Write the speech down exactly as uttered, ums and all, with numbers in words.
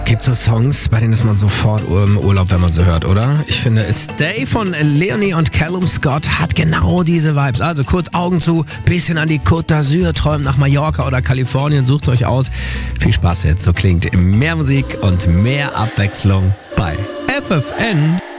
Gibt so Songs, bei denen ist man sofort im Urlaub, wenn man sie hört, oder? Ich finde, Stay von Leonie und Callum Scott hat genau diese Vibes. Also kurz Augen zu, bisschen an die Côte d'Azur, träumt nach Mallorca oder Kalifornien, sucht euch aus. Viel Spaß jetzt, so klingt mehr Musik und mehr Abwechslung bei F F N.